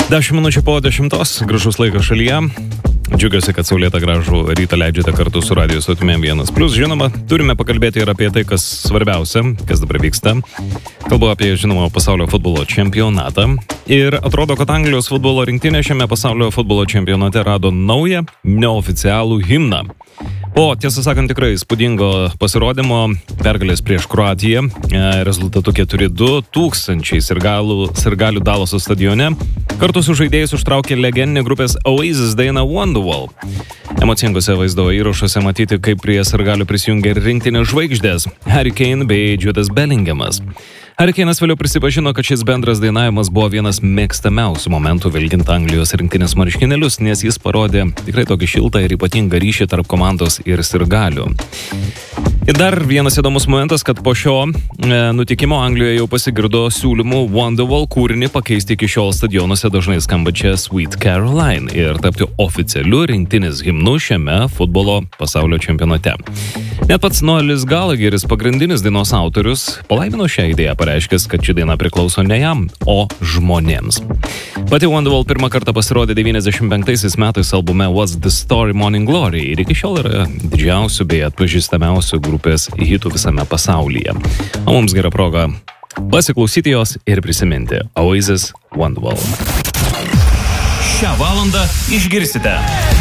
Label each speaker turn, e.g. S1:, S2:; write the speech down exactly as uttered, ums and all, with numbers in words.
S1: Dešimt minučių po dešimtos, gražus laikas šalyje. Džiugiuosi, kad saulėtą gražų rytą leidžiate kartu su radijos stotim vienas plius. Žinoma, turime pakalbėti ir apie tai, kas svarbiausia, kas dabar vyksta. Kalbu apie, žinoma, pasaulio futbolo čempionatą. Ir atrodo, kad Anglijos futbolo rinktinė šiame pasaulio futbolo čempionate rado naują, neoficialų himną. Po, tiesą sakant, tikrai įspūdingo pasirodymo pergalės prieš Kroatiją, rezultatu keturi du, tūkstančiai sirgalių, sirgalių Dalaso stadione, kartu su žaidėjais užtraukė legendinė grupės Oasis daina Wonderwall. Emocingose vaizdo įrašuose matyti, kaip prie sirgalių prisijungė ir rinktinės žvaigždės Harry Kane bei Judas Bellingamas. Harry Kane'as vėliau prisipažino, kad šis bendras dainavimas buvo vienas mėgstamiausių momentų vilkint Anglijos rinktinės marškinėlius, nes jis parodė tikrai tokį šiltą ir ypatingą ryšį tarp komandos ir sirgalių. Ir dar vienas įdomus momentas, kad po šio e, nutikimo Anglijoje jau pasigirdo siūlymų Wonderwall kūrinį pakeisti iki šiol stadionuose dažnai skambančią Sweet Caroline ir tapti oficialiu rinktinės himnu šiame futbolo pasaulio čempionate. Net pats Noelis Gallagheris, pagrindinis dainos autorius, palaimino šią idėją, pareiškęs, kad ši daina priklauso ne jam, o žmonėms. Pati Wonderwall pirmą kartą pasirodė devyniasdešimt penktaisiais metais albume What's the Story Morning Glory ir iki šiol yra didžiausių bei atpažįstamiausių grupės hitų visame pasaulyje. O mums gera proga pasiklausyti jos ir prisiminti Oasis Wonderwall.
S2: Šią valandą išgirsite